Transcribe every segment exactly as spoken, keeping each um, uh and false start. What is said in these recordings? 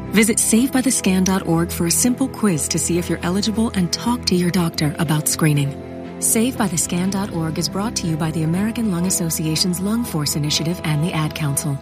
Visit save by the scan dot org for a simple quiz to see if you're eligible and talk to your doctor about screening. save by the scan dot org is brought to you by the American Lung Association's Lung Force Initiative and the Ad Council.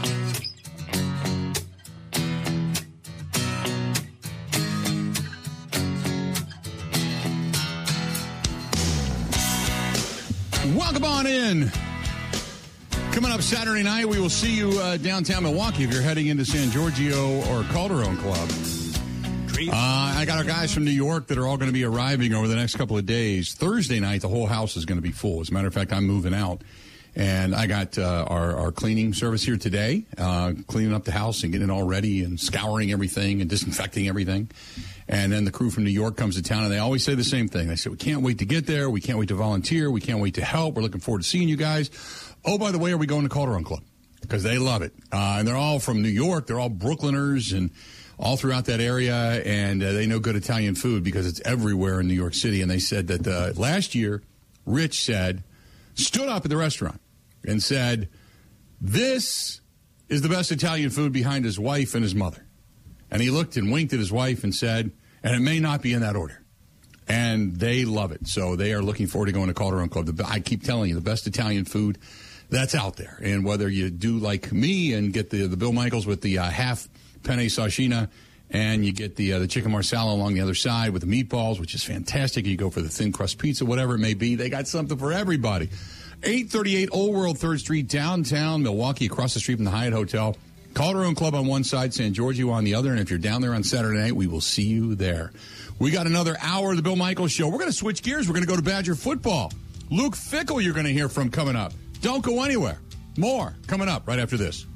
Welcome on in. Coming up Saturday night, we will see you uh, downtown Milwaukee if you're heading into San Giorgio or Calderon Club. Uh, I got our guys from New York that are all going to be arriving over the next couple of days. Thursday night, the whole house is going to be full. As a matter of fact, I'm moving out. And I got uh, our, our cleaning service here today, uh, cleaning up the house and getting it all ready and scouring everything and disinfecting everything. And then the crew from New York comes to town, and they always say the same thing. They say, we can't wait to get there. We can't wait to volunteer. We can't wait to help. We're looking forward to seeing you guys. Oh, by the way, are we going to Calderon Club? Because they love it. Uh, and they're all from New York. They're all Brooklyners and all throughout that area. And uh, they know good Italian food because it's everywhere in New York City. And they said that uh, last year, Rich said, stood up at the restaurant and said, this is the best Italian food behind his wife and his mother. And he looked and winked at his wife and said, and it may not be in that order. And they love it. So they are looking forward to going to Calderon Club. The, I keep telling you, the best Italian food that's out there. And whether you do like me and get the, the Bill Michaels with the uh, half penne sashina, and you get the uh, the chicken marsala along the other side with the meatballs, which is fantastic. You go for the thin crust pizza, whatever it may be. They got something for everybody. eight thirty-eight Old World third Street, downtown Milwaukee, across the street from the Hyatt Hotel. Calderon Club on one side, San Giorgio on the other. And if you're down there on Saturday night, we will see you there. We got another hour of the Bill Michaels Show. We're going to switch gears. We're going to go to Badger football. Luke Fickell you're going to hear from coming up. Don't go anywhere. More coming up right after this.